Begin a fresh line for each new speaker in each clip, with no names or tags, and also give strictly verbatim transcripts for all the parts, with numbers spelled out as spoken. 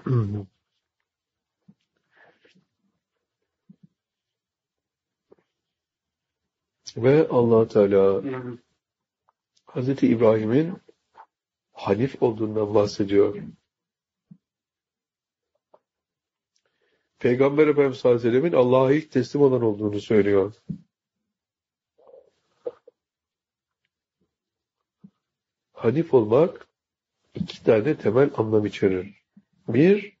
Ve Allah Teala Hazreti İbrahim'in Hanif olduğundan bahsediyor. Peygamber Efendimiz sallallahu aleyhi ve sellem'in Allah'a ilk teslim olan olduğunu söylüyor. Hanif olmak iki tane temel anlam içerir. Bir,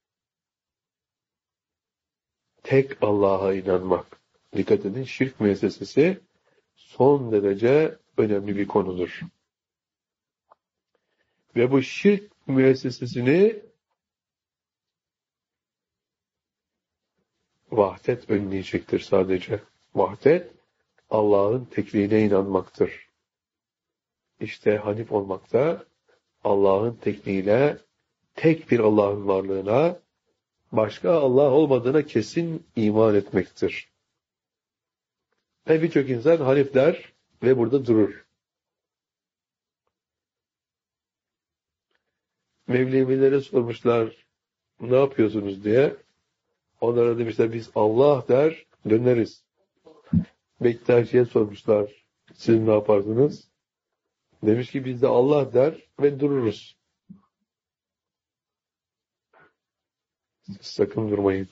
tek Allah'a inanmak. Dikkat edin, şirk müessesesi son derece önemli bir konudur. Ve bu şirk müessesesini vahdet önleyecektir sadece. Vahdet, Allah'ın tekliğine inanmaktır. İşte Hanif olmak da Allah'ın tekliğiyle tek bir Allah'ın varlığına, başka Allah olmadığına kesin iman etmektir. Ve birçok insan Hanif der ve burada durur. Mevlevilere sormuşlar, ne yapıyorsunuz diye. Onlara demişler, biz Allah der, döneriz. Bektaşi'ye sormuşlar, siz ne yaparsınız? Demiş ki, biz de Allah der ve dururuz. Sakın durmayın.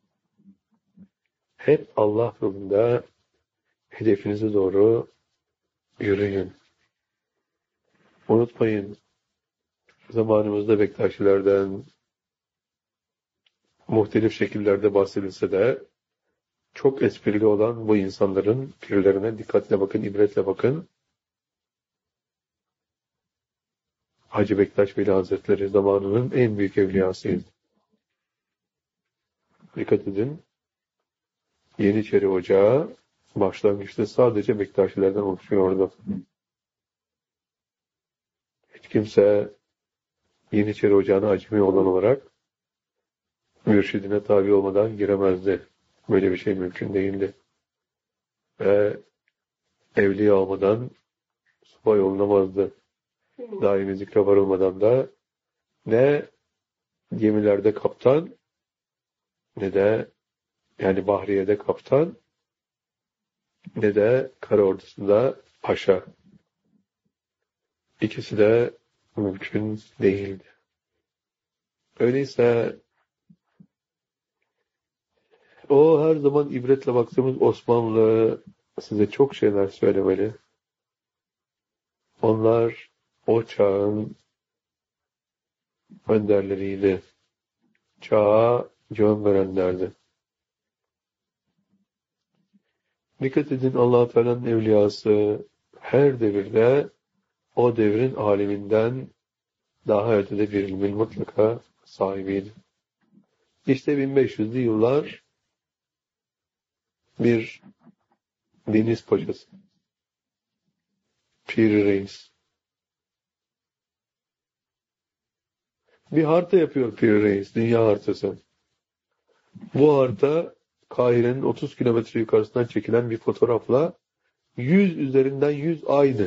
Hep Allah yolunda hedefinize doğru yürüyün. Unutmayın, zamanımızda Bektaşilerden muhtelif şekillerde bahsedilse de çok esprili olan bu insanların pirlerine dikkatle bakın, ibretle bakın. Hacı Bektaş Veli Hazretleri zamanının en büyük evliyasıydı. Dikkat edin, Yeniçeri Ocağı başlangıçta sadece Bektaşilerden oluşuyordu. Hiç kimse Yeniçeri Ocağı'na acemi olan olarak mürşidine tabi olmadan giremezdi. Böyle bir şey mümkün değildi. Ve evliya olmadan subay olunamazdı. Daimi zikre varılmadan da ne gemilerde kaptan ne de yani Bahriye'de kaptan ne de kara ordusunda paşa. İkisi de mümkün değildi. Öyleyse o her zaman ibretle baktığımız Osmanlı size çok şeyler söylemeli. Onlar o çağın önderleriydi. Çağa yön verenlerdi. Dikkat edin, Allah Teala'nın evliyası her devirde o devrin aliminden daha ötede bir ilmin mutlaka sahibiydi. İşte bin beş yüzlü yıllar bir deniz paşası, Piri Reis. Bir harita yapıyor Piri Reis, dünya haritası. Bu harita Kahire'nin otuz kilometre yukarısından çekilen bir fotoğrafla yüz üzerinden yüz aynı.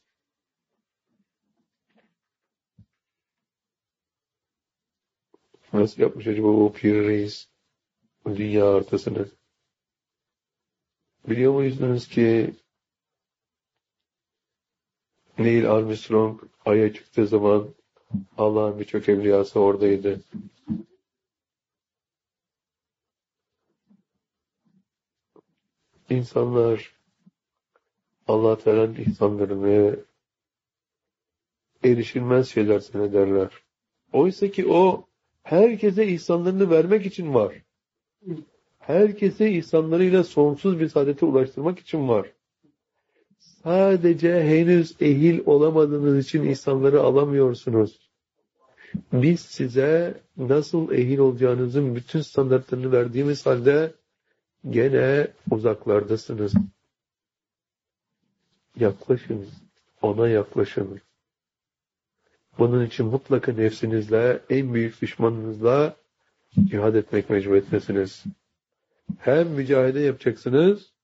Nasıl yapmış acaba o Piri Reis dünya haritasını? Biliyor muydunuz ki Neil Armstrong Ay'a çıktığı zaman Allah'ın birçok evliyası oradaydı. İnsanlar Allah Teala'nın ihsanlarını erişilmez şeyler zannederler. Oysa ki o herkese ihsanlarını vermek için var. Herkese ihsanlarıyla sonsuz bir saadete ulaştırmak için var. Sadece henüz ehil olamadığınız için ihsanları alamıyorsunuz. Biz size nasıl ehil olacağınızın bütün standartlarını verdiğimiz halde gene uzaklardasınız. Yaklaşın, ona yaklaşın. Bunun için mutlaka nefsinizle, en büyük düşmanınızla cihad etmek mecburiyetindesiniz. Hem mücadele yapacaksınız,